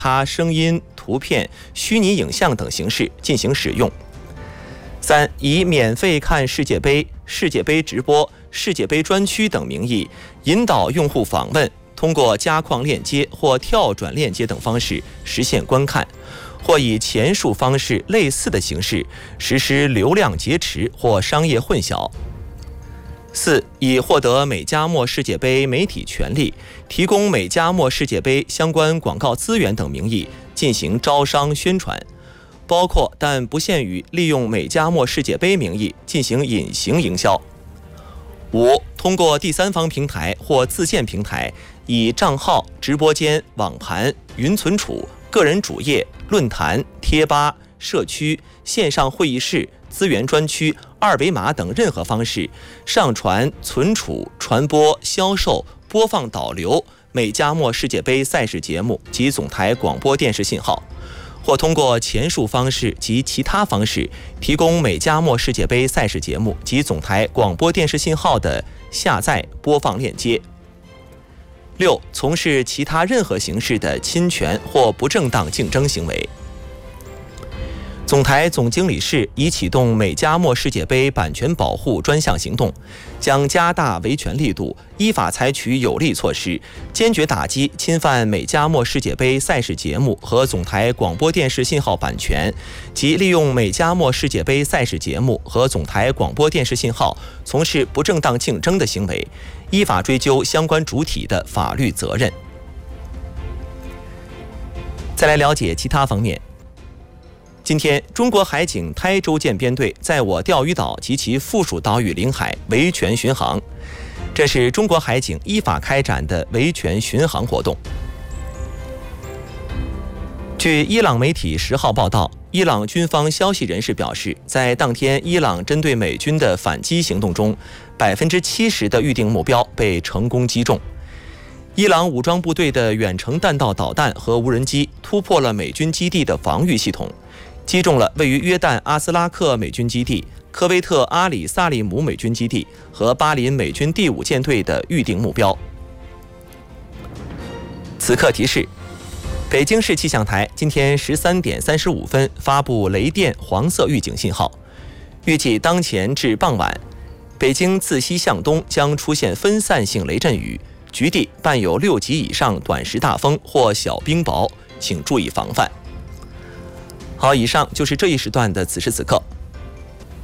他声音、图片、虚拟影像等形式进行使用。3、以免费看世界杯、世界杯直播、世界杯专区等名义，引导用户访问，通过加框链接或跳转链接等方式实现观看，或以前述方式类似的形式实施流量劫持或商业混淆。4、以获得美加墨世界杯媒体权利、提供美加墨世界杯相关广告资源等名义进行招商宣传，包括但不限于利用美加墨世界杯名义进行隐形营销。5、通过第三方平台或自建平台，以账号、直播间、网盘、云存储、个人主页、论坛、贴吧、社区、线上会议室、资源专区、二维码等任何方式上传、存储、传播、销售、播放、导流美加墨世界杯赛事节目及总台广播电视信号，或通过前述方式及其他方式提供美加墨世界杯赛事节目及总台广播电视信号的下载、播放链接。6、从事其他任何形式的侵权或不正当竞争行为。总台总经理室已启动美加墨世界杯版权保护专项行动，将加大维权力度，依法采取有力措施，坚决打击侵犯美加墨世界杯赛事节目和总台广播电视信号版权及利用美加墨世界杯赛事节目和总台广播电视信号从事不正当竞争的行为，依法追究相关主体的法律责任。再来了解其他方面。今天，中国海警台州舰编队在我钓鱼岛及其附属岛屿领海维权巡航，这是中国海警依法开展的维权巡航活动。据伊朗媒体10号报道，伊朗军方消息人士表示，在当天伊朗针对美军的反击行动中，70%的预定目标被成功击中。伊朗武装部队的远程弹道导弹和无人机突破了美军基地的防御系统，击中了位于约旦阿斯拉克美军基地、科威特阿里萨利姆美军基地和巴林美军第5舰队的预定目标。此刻提示：北京市气象台今天13点35分发布雷电黄色预警信号，预计当前至傍晚，北京自西向东将出现分散性雷阵雨，局地伴有6级以上短时大风或小冰雹，请注意防范。好，以上就是这一时段的此时此刻。